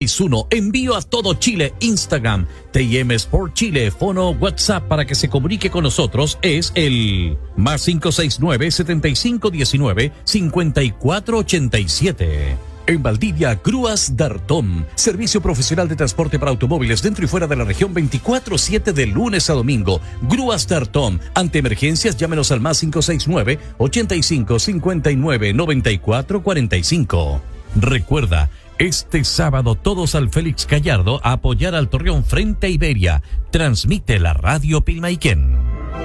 661. Envío a todo Chile. Instagram, TIM Sport Chile. Fono WhatsApp para que se comunique con nosotros es el +569 7519 5487. En Valdivia, Grúas Dartón. Servicio profesional de transporte para automóviles dentro y fuera de la región 24/7 de lunes a domingo. Grúas Dartón. Ante emergencias, llámenos al +569 85 59 94 45. Recuerda, este sábado todos al Félix Gallardo a apoyar al Torreón frente a Iberia. Transmite la Radio Pilmaiquén.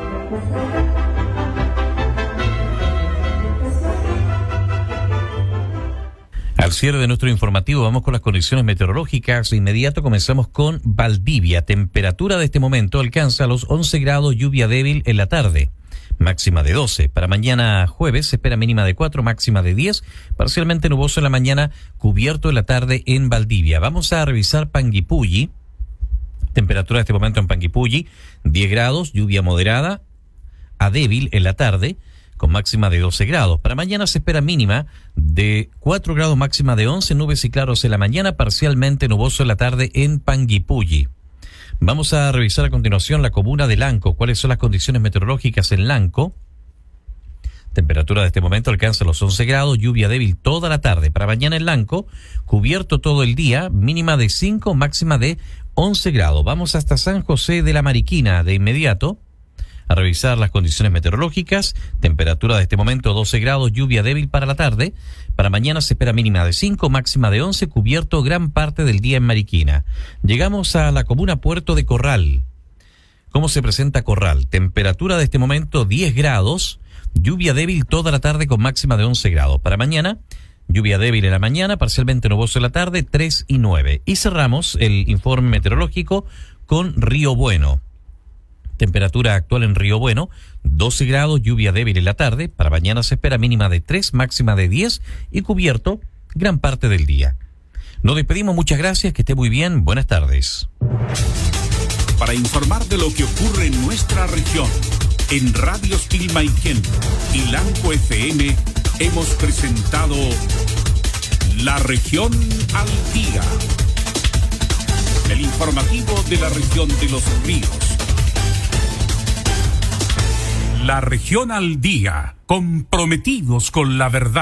Al cierre de nuestro informativo vamos con las condiciones meteorológicas. De inmediato comenzamos con Valdivia. Temperatura de este momento alcanza los 11 grados, lluvia débil en la tarde. Máxima de 12. Para mañana jueves se espera mínima de 4, máxima de 10. Parcialmente nuboso en la mañana, cubierto en la tarde en Valdivia. Vamos a revisar Panguipulli. Temperatura de este momento en Panguipulli, 10 grados, lluvia moderada a débil en la tarde, con máxima de 12 grados. Para mañana se espera mínima de 4 grados, máxima de 11, nubes y claros en la mañana, parcialmente nuboso en la tarde en Panguipulli. Vamos a revisar a continuación la comuna de Lanco. ¿Cuáles son las condiciones meteorológicas en Lanco? Temperatura de este momento alcanza los 11 grados, lluvia débil toda la tarde. Para mañana en Lanco, cubierto todo el día, mínima de 5, máxima de 11 grados. Vamos hasta San José de la Mariquina de inmediato a revisar las condiciones meteorológicas. Temperatura de este momento 12 grados, lluvia débil para la tarde. Para mañana se espera mínima de 5, máxima de 11, cubierto gran parte del día en Mariquina. Llegamos a la comuna Puerto de Corral. ¿Cómo se presenta Corral? Temperatura de este momento 10 grados, lluvia débil toda la tarde con máxima de 11 grados. Para mañana, lluvia débil en la mañana, parcialmente nuboso en la tarde, 3 y 9. Y cerramos el informe meteorológico con Río Bueno. Temperatura actual en Río Bueno, 12 grados, lluvia débil en la tarde. Para mañana se espera mínima de 3, máxima de 10 y cubierto gran parte del día. Nos despedimos, muchas gracias, que esté muy bien, buenas tardes. Para informar de lo que ocurre en nuestra región, en Radios Pilmaiquén y Lanco FM, hemos presentado La Región al Día. El informativo de la región de los ríos. La Región al Día, comprometidos con la verdad.